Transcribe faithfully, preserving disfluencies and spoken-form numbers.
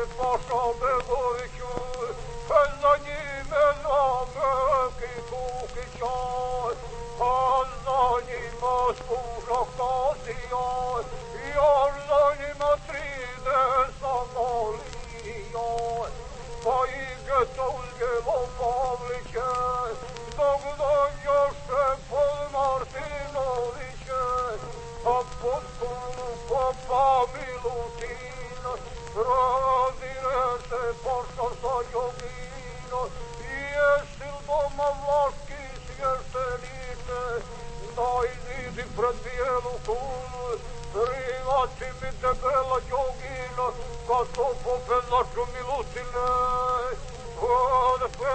Paša Begoviću, za njime zameki kukića, a za njima služa Ktazija, još za njima tridesa Malija, pa i Geta uzgelo Pavliće, dok dođoše pod Martinoviće, a pod kunu popa Milutina, radire se Paša sa Jogino, i jesil doma vlaški svješteniče, daj nidi pred bijelu kunu, privati mi debela Jogina, kad to pope našu Milutine, od